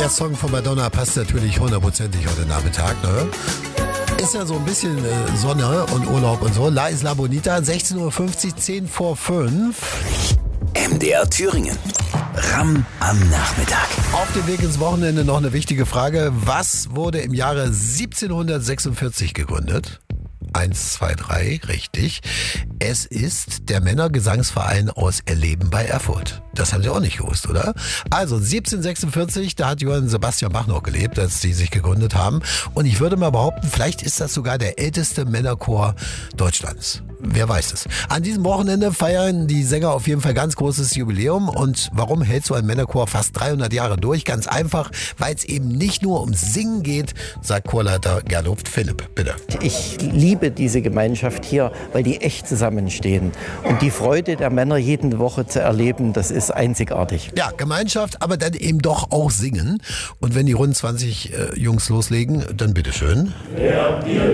Der Song von Madonna passt natürlich hundertprozentig heute Nachmittag, ne? Ist ja so ein bisschen Sonne und Urlaub und so. La Isla Bonita, 16.50 Uhr, 10 vor 5. MDR Thüringen. Ram am Nachmittag. Auf dem Weg ins Wochenende noch eine wichtige Frage. Was wurde im Jahre 1746 gegründet? 1, 2, 3, richtig. Es ist der Männergesangsverein aus Erleben bei Erfurt. Das haben Sie auch nicht gewusst, oder? Also 1746, da hat Johann Sebastian Bach noch gelebt, als die sich gegründet haben. Und ich würde mal behaupten, vielleicht ist das sogar der älteste Männerchor Deutschlands. Wer weiß es. An diesem Wochenende feiern die Sänger auf jeden Fall ganz großes Jubiläum. Und warum hält so ein Männerchor fast 300 Jahre durch? Ganz einfach, weil es eben nicht nur ums Singen geht, sagt Chorleiter Gernot Philipp. Bitte. Ich liebe diese Gemeinschaft hier, weil die echt zusammenstehen. Und die Freude der Männer jede Woche zu erleben, das ist einzigartig. Ja, Gemeinschaft, aber dann eben doch auch singen. Und wenn die rund 20 Jungs loslegen, dann bitteschön. Wer dir